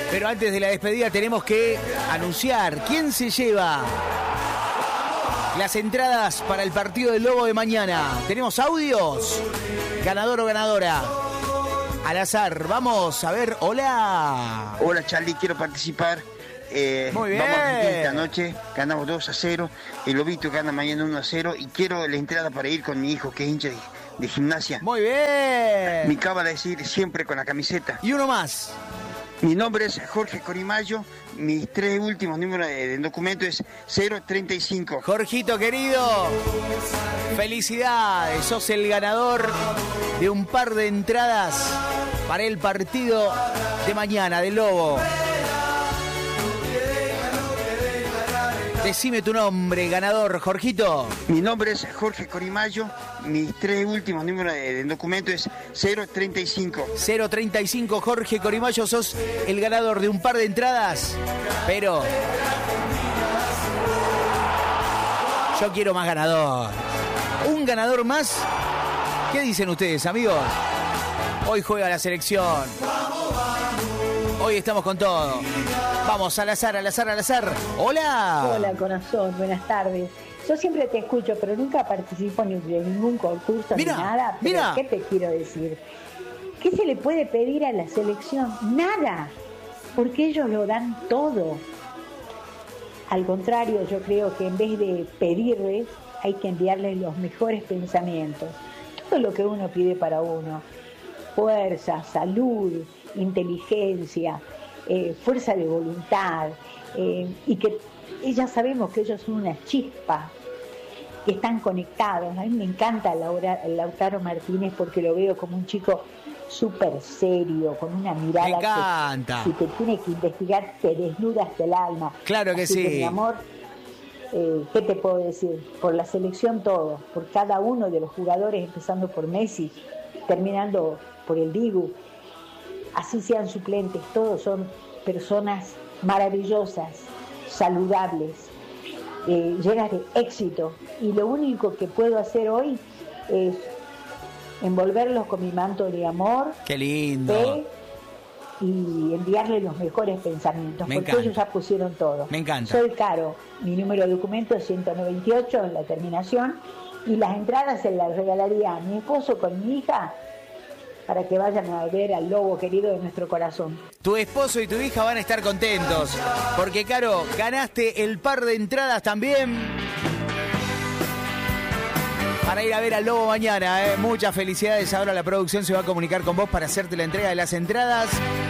Pero antes de la despedida tenemos que anunciar quién se lleva las entradas para el partido del Lobo de mañana. ¿Tenemos audios? ¿Ganador o ganadora? Al azar, vamos a ver. Hola. Hola Charlie, quiero participar. Muy bien. Vamos a Argentina esta noche, ganamos 2-0. El Lobito gana mañana 1-0. Y quiero la entrada para ir con mi hijo, que es hincha de gimnasia. Muy bien. Mi cábala es ir siempre con la camiseta. Y uno más. Mi nombre es Jorge Corimayo. Mis 3 últimos números del documento es 035. Jorgito querido, felicidades. Sos el ganador de un par de entradas para el partido de mañana del Lobo. Decime tu nombre, ganador, Jorgito. Mi nombre es Jorge Corimayo. Mis 3 últimos números del documento es 035. 035, Jorge Corimayo, sos el ganador de un par de entradas. Pero yo quiero más ganador. Un ganador más. ¿Qué dicen ustedes, amigos? Hoy juega la selección. Hoy estamos con todo. Vamos, al azar, al azar, al azar. ¡Hola! Hola, corazón, buenas tardes. Yo siempre te escucho, pero nunca participo ni de ningún concurso ni nada. Pero mira. ¿qué te quiero decir? ¿Qué se le puede pedir a la selección? Nada, porque ellos lo dan todo. Al contrario, yo creo que en vez de pedirles, hay que enviarles los mejores pensamientos. Todo lo que uno pide para uno. Fuerza, salud, inteligencia, fuerza de voluntad, y que ya sabemos que ellos son una chispa, que están conectados. A mí me encanta Lautaro Martínez porque lo veo como un chico súper serio, con una mirada me encanta. que si te tiene que investigar te desnuda hasta el alma. Claro que así sí. Que, mi amor, ¿qué te puedo decir? Por la selección todo, por cada uno de los jugadores, empezando por Messi, terminando por el Dibu, así sean suplentes, todos son personas maravillosas, saludables, llenas de éxito, y lo único que puedo hacer hoy es envolverlos con mi manto de amor, qué lindo, fe, y enviarles los mejores pensamientos, porque ellos ya pusieron todo. Me encanta. Soy Caro, mi número de documento es 198 en la terminación, y las entradas se las regalaría a mi esposo con mi hija para que vayan a ver al Lobo querido de nuestro corazón. Tu esposo y tu hija van a estar contentos, porque, Caro, ganaste el par de entradas también para ir a ver al Lobo mañana. Muchas felicidades. Ahora la producción se va a comunicar con vos para hacerte la entrega de las entradas.